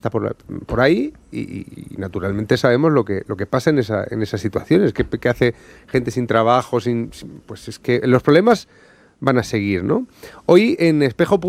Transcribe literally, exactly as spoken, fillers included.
está por, por ahí y, y naturalmente sabemos lo que lo que pasa en esa en esas situaciones, que, que hace gente sin trabajo, sin, sin pues es que los problemas van a seguir, ¿no? Hoy en Espejo